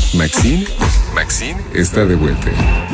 Maxine está de vuelta.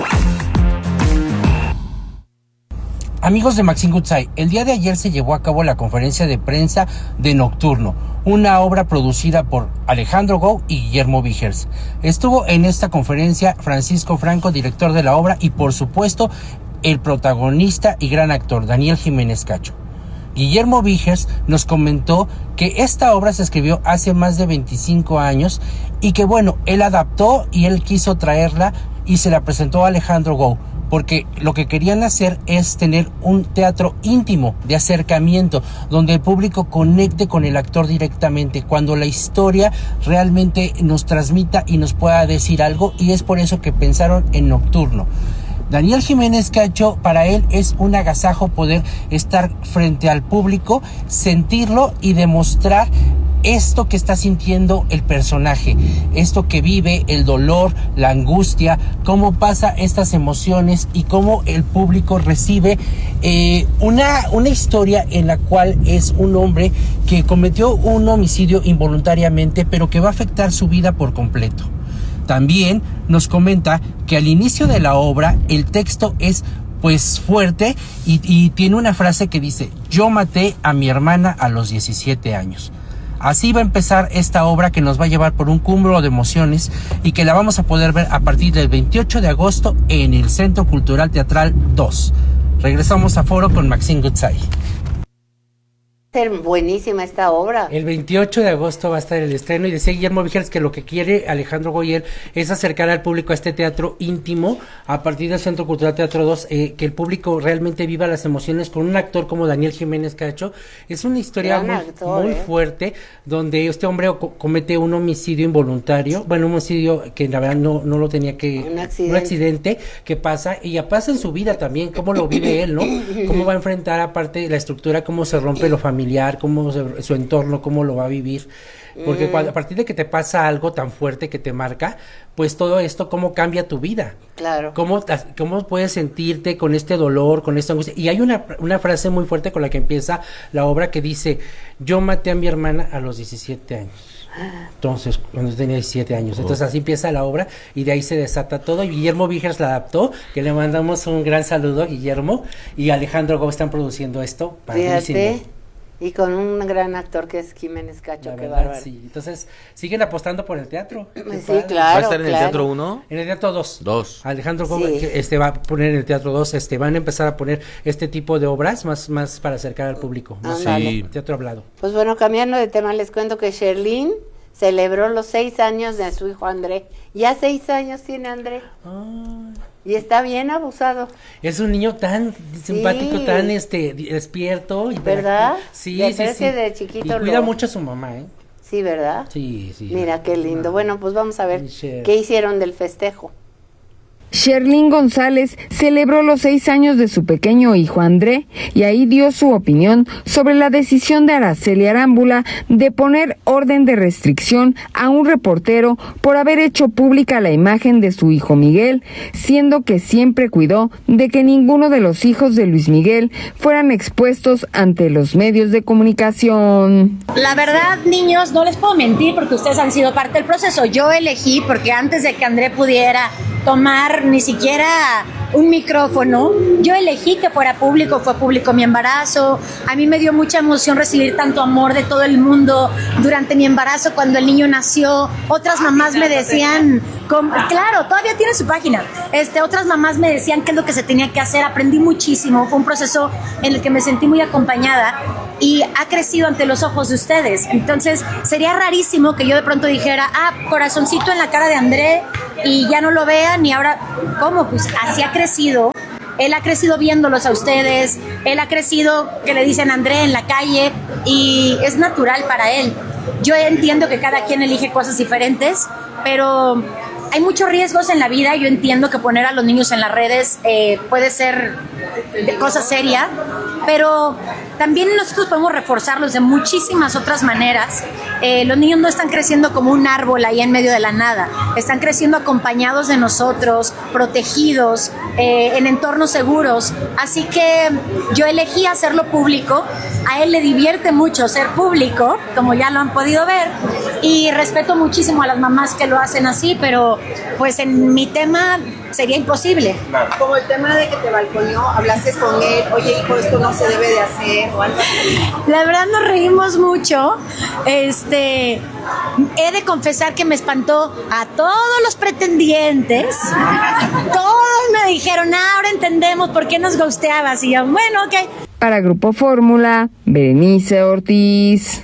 Amigos de Maxine Goodside, el día de ayer se llevó a cabo la conferencia de prensa de Nocturno, una obra producida por Alejandro Gou y Guillermo Vigers. Estuvo en esta conferencia Francisco Franco, director de la obra, y por supuesto el protagonista y gran actor Daniel Jiménez Cacho. Guillermo Vigers nos comentó que esta obra se escribió hace más de 25 años y que bueno, él adaptó y él quiso traerla y se la presentó a Alejandro Gou, porque lo que querían hacer es tener un teatro íntimo, de acercamiento, donde el público conecte con el actor directamente, cuando la historia realmente nos transmita y nos pueda decir algo, y es por eso que pensaron en Nocturno. Daniel Jiménez Cacho, para él es un agasajo poder estar frente al público, sentirlo y demostrar esto que está sintiendo el personaje, esto que vive, el dolor, la angustia, cómo pasa estas emociones y cómo el público recibe una historia en la cual es un hombre que cometió un homicidio involuntariamente, pero que va a afectar su vida por completo. También nos comenta que al inicio de la obra el texto es pues fuerte y tiene una frase que dice: yo maté a mi hermana a los 17 años. Así va a empezar esta obra que nos va a llevar por un cúmulo de emociones y que la vamos a poder ver a partir del 28 de agosto en el Centro Cultural Teatral 2. Regresamos a Foro con Maxine Goodside. Buenísima esta obra. El 28 de agosto va a estar el estreno y decía Guillermo Vigers que lo que quiere Alejandro Goyer es acercar al público a este teatro íntimo a partir del Centro Cultural Teatro 2, que el público realmente viva las emociones con un actor como Daniel Jiménez Cacho. Es una historia muy fuerte, donde este hombre comete un homicidio involuntario, bueno, un homicidio que la verdad no lo tenía que... Un accidente que pasa, y ya pasa en su vida también, cómo lo vive él, ¿no? Cómo va a enfrentar aparte la estructura, cómo se rompe lo familiar, cómo su entorno, cómo lo va a vivir, porque a partir de que te pasa algo tan fuerte que te marca, pues todo esto, cómo cambia tu vida, claro, cómo puedes sentirte con este dolor, con esta angustia. Y hay una frase muy fuerte con la que empieza la obra que dice: yo maté a mi hermana a los 17 años. Entonces, cuando tenía 17 años. Entonces así empieza la obra y de ahí se desata todo. Y Guillermo Vigers la adaptó, que le mandamos un gran saludo a Guillermo, y Alejandro Gómez están produciendo esto. Fíjate. Y con un gran actor que es Jiménez Cacho, qué bárbaro. Sí, entonces siguen apostando por el teatro. Sí, claro. ¿Va a estar en el Teatro 1? En el Teatro 2. 2. Alejandro Gómez va a poner en el Teatro 2, van a empezar a poner este tipo de obras más para acercar al público. Sí. Teatro hablado. Pues bueno, cambiando de tema, les cuento que Sherlyn celebró los 6 años de su hijo André. Ya 6 años tiene André. Y está bien abusado. Es un niño tan simpático, tan despierto. Y ¿verdad? Sí, de chiquito. Y cuida mucho a su mamá, ¿eh? Sí, ¿verdad? Sí. Mira qué lindo. Bueno, pues vamos a ver qué hicieron del festejo. Sherlyn González celebró los 6 años de su pequeño hijo André y ahí dio su opinión sobre la decisión de Araceli Arámbula de poner orden de restricción a un reportero por haber hecho pública la imagen de su hijo Miguel, siendo que siempre cuidó de que ninguno de los hijos de Luis Miguel fueran expuestos ante los medios de comunicación. La verdad, niños, no les puedo mentir porque ustedes han sido parte del proceso. Yo elegí, porque antes de que André pudiera tomar ni siquiera un micrófono, yo elegí que fuera público, fue público mi embarazo. A mí me dio mucha emoción recibir tanto amor de todo el mundo durante mi embarazo cuando el niño nació. Otras mamás me decían, claro, todavía tiene su página. Otras mamás me decían qué es lo que se tenía que hacer. Aprendí muchísimo, fue un proceso en el que me sentí muy acompañada y ha crecido ante los ojos de ustedes. Entonces sería rarísimo que yo de pronto dijera, corazoncito en la cara de André, y ya no lo vean. Y ahora, ¿cómo? Pues así ha crecido. Él ha crecido viéndolos a ustedes, él ha crecido que le dicen André en la calle, y es natural para él. Yo entiendo que cada quien elige cosas diferentes, pero hay muchos riesgos en la vida. Yo entiendo que poner a los niños en las redes puede ser de cosa seria, pero también nosotros podemos reforzarlos de muchísimas otras maneras. los niños no están creciendo como un árbol ahí en medio de la nada, están creciendo acompañados de nosotros, protegidos, en entornos seguros. Así que yo elegí hacerlo público. A él le divierte mucho ser público, como ya lo han podido ver, y respeto muchísimo a las mamás que lo hacen así, pero pues en mi tema sería imposible. Como el tema de que te balconeó, hablaste con él, oye hijo, esto no se debe de hacer o algo así. La verdad nos reímos mucho. He de confesar que me espantó a todos los pretendientes. Todos me dijeron, ahora entendemos por qué nos ghosteabas. Y yo, bueno, ok. Para Grupo Fórmula, Berenice Ortiz.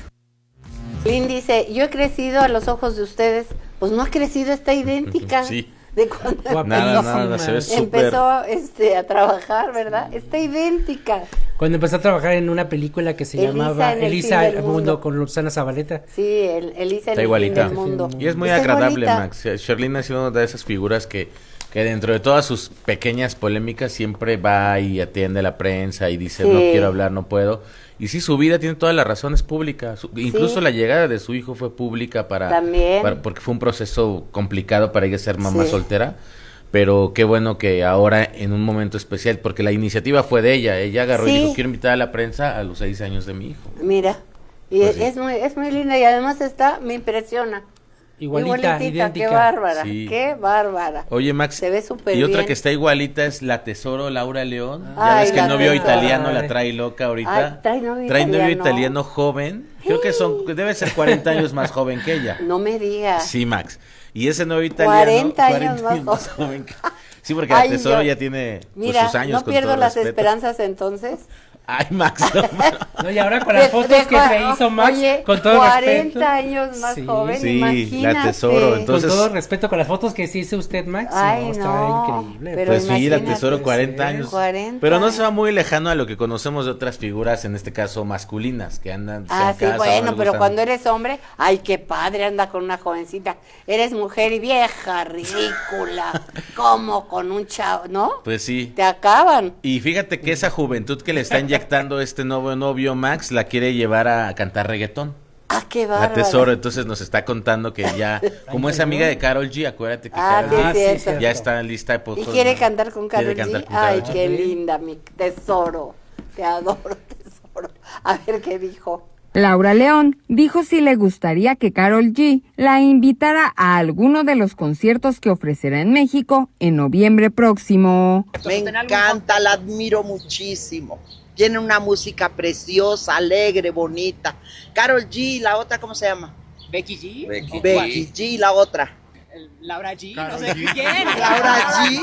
Lynn dice, yo he crecido a los ojos de ustedes. Pues no ha crecido, está idéntica. Sí. De cuando Nada, se ve súper. empezó a trabajar, ¿verdad? Está idéntica. Cuando empezó a trabajar en una película que se Elisa llamaba en el Elisa fin el del Mundo mundo. con Susana Zabaleta. Sí, Elisa en Está el fin igualita. del mundo. Y es muy Está agradable, igualita. Max. Sherlyn ha sido una de esas figuras que dentro de todas sus pequeñas polémicas siempre va y atiende a la prensa y dice, Sí. no quiero hablar, no puedo. Y sí, su vida tiene todas las razones públicas. Incluso la llegada de su hijo fue pública También. porque fue un proceso complicado para ella ser mamá Sí. soltera. Pero qué bueno que ahora en un momento especial, porque la iniciativa fue de ella. Ella agarró y Sí. dijo, quiero invitar a la prensa a los 6 años de mi hijo. Mira, y Pues sí. es muy linda y además me impresiona. Igualita, Qué idéntica. bárbara, Sí. qué bárbara. Oye, Max, Se ve súper y otra bien. que está igualita es la Tesoro Laura León. Ya Ay, ves que el la novio Tesoro. italiano la trae loca ahorita. Ay, trae novio novio italiano. italiano joven. Creo que debe ser 40 años más joven que ella. No me digas. Sí, Max. Y ese novio italiano 40 años más joven que... Sí, porque Ay, la Tesoro yo- ya tiene pues, Mira, sus años, no con pierdo todo las respeto. esperanzas entonces. Ay, Max. No, No, y ahora con las fotos que se hizo Max, Oye, con todo 40 respeto. años más Sí. joven, Sí, imagínate. la Tesoro, entonces- Con todo respeto, con las fotos que sí hizo usted, Max. Ay, está no, increíble. pero Pues sí, la imagínate. Tesoro 40 Sí. años. 40. Pero no se va muy lejano a lo que conocemos de otras figuras, en este caso masculinas, que andan se Ah, sí, casan, bueno, les pero gustan. cuando eres hombre, ay, qué padre, anda con una jovencita. Eres mujer y vieja, ridícula. ¿Cómo con un chavo, no? Pues sí. Te acaban. Y fíjate que esa juventud que le está inyectando este nuevo novio Max la quiere llevar a cantar reggaetón. Ah, qué La bárbaro. Tesoro, entonces nos está contando que ya, como es amiga de Karol G, acuérdate que Ah, Karol sí, G es cierto. ya está lista de ¿Y quiere cantar con Quiere Karol cantar G? con Ay, Karol G. qué linda, mi tesoro. Te adoro, tesoro. A ver qué dijo. Laura León dijo si le gustaría que Karol G la invitara a alguno de los conciertos que ofrecerá en México en noviembre próximo. Me encanta, la admiro muchísimo. Tiene una música preciosa, alegre, bonita. Karol G, la otra, ¿cómo se llama? Becky G. Becky G, la otra. Laura G. No sé quién. Laura G.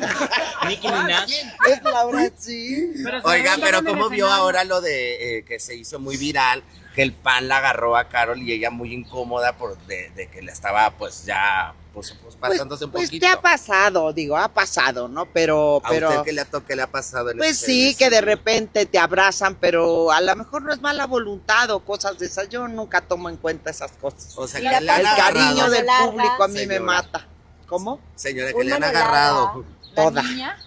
Nicki Minaj. Es Laura G. Oiga, pero ¿cómo vio ahora lo de que se hizo muy viral? Que el pan la agarró a Karol y ella muy incómoda de que le estaba pues ya pues pasándose un Pues poquito. te ha pasado, ha pasado, ¿no? Pero ¿A usted qué le ha pasado? En pues este sí, que de sentido? repente te abrazan, pero a lo mejor no es mala voluntad o cosas de esas. Yo nunca tomo en cuenta esas cosas. O sea, El que le han agarrado. cariño del Larga, público a mí me señora. mata. ¿Cómo? Señora, que le han agarrado. Toda.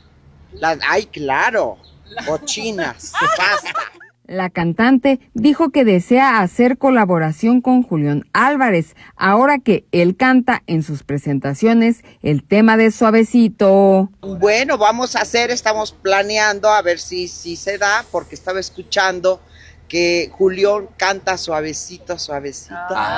Ay, claro. Cochinas. Basta. La cantante dijo que desea hacer colaboración con Julián Álvarez, ahora que él canta en sus presentaciones el tema de Suavecito. Bueno, estamos planeando a ver si se da, porque estaba escuchando que Julián canta suavecito, suavecito.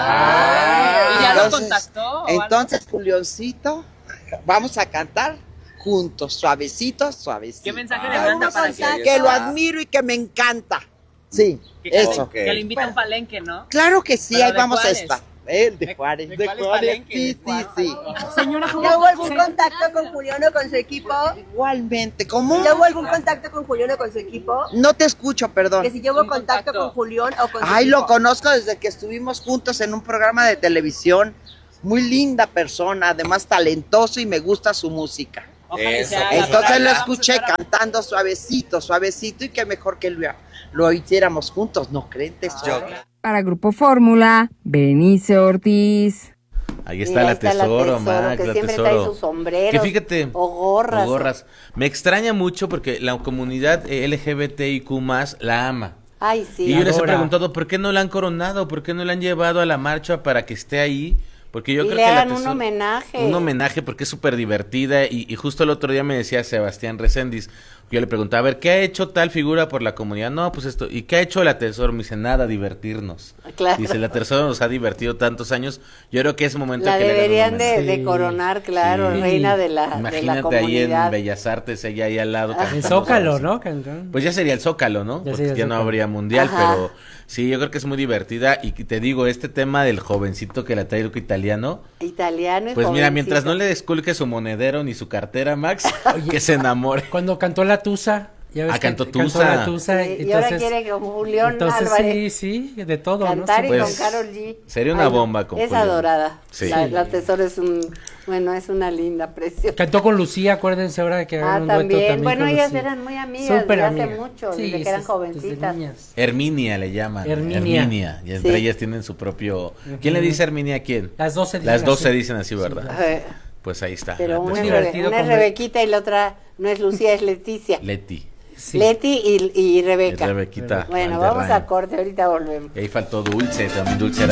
¿Y ya lo contactó o algo? Entonces, Juliancito, vamos a cantar juntos, suavecito, suavecito. ¿Qué mensaje le manda para Que lo admiro y que me encanta. Sí, eso. Ok. Que le invita a un palenque, ¿no? Claro que sí, ¿Pero ahí de vamos cuáles? a estar. De Juárez, ¿De de cuáles Juárez, palenques? sí, ¿De cuál? sí. Señora, ¿Ya hubo algún contacto con Julián o con su equipo? Igualmente, ¿cómo? ¿Ya hubo algún contacto con Julián o con su equipo? No te escucho, perdón. Que si ya hubo Un contacto contacto. con Julián o con su Ay, equipo. lo conozco desde que estuvimos juntos en un programa de televisión. Muy linda persona, además talentoso y me gusta su música. Ojalá Eso. sea la Entonces verdad. lo Vamos a escuché esperar. cantando suavecito, suavecito y que mejor que lo hiciéramos juntos, ¿no creen, tesoro? Para Grupo Fórmula, Berenice Ortiz. Ahí está, Mira, la ahí está la Tesoro, Tesoro, Max, que la siempre Tesoro. trae sus sombreros, Que fíjate, o gorras. Me extraña mucho porque la comunidad LGBTIQ+, la ama. Ay, sí. Y yo les he Adora. preguntado, ¿por qué no la han coronado? ¿Por qué no la han llevado a la marcha para que esté ahí? Porque yo Y creo le que hagan un homenaje. Un homenaje porque es súper divertida y justo el otro día me decía Sebastián Recendis, yo le preguntaba, a ver, ¿qué ha hecho tal figura por la comunidad? No, pues esto, ¿y qué ha hecho la Tesoro? Me dice, nada, divertirnos. Claro. Dice, la Tesoro nos ha divertido tantos años, yo creo que es momento La que le hagan un deberían homenaje. de coronar, claro, Sí. reina de la Imagínate ahí en comunidad. Bellas Artes, ella ahí al lado. En cantando Zócalo, así. ¿no? Cantón. Pues ya sería el Zócalo, ¿no? Ya Porque sería el ya no Zócalo. habría mundial, Ajá. pero sí, yo creo que es muy divertida y te digo, este tema del jovencito que la trae el italiano, Italiano y pues mira, jovencito. mientras no le desculque su monedero ni su cartera, Max, que se enamore. Cuando cantó la Tusa. Ya ves que Cantó cantó Tusa. la Tusa. Sí, y ahora quiere con Julián entonces Álvarez sí, de todo, cantar ¿no? y Pues, con Karol G. sería una Ay, no, bomba con Es Julián. adorada. Sí. La Tesoro es es una linda, preciosa. Cantó con Lucía, acuérdense ahora que hagan un dueto También. Bueno, con ellas Lucía. eran muy amigas Súper desde hace amigas. mucho, Sí, desde que eran desde jovencitas. niñas. Herminia le llaman. Herminia. Y entre Sí. ellas tienen su propio... ¿Quién le dice Herminia a quién? Las dos se dicen Las dos así. se dicen así, ¿verdad? Pues Pues ahí está. pero la una muy es, Tesoro. divertido una es comer. Rebequita y la otra no es Lucía, es Leticia. Leti. Sí. Leti y Rebeca. Y Rebequita Bueno, Valderrama. vamos a corte, ahorita volvemos. Y ahí faltó Dulce, también Dulce era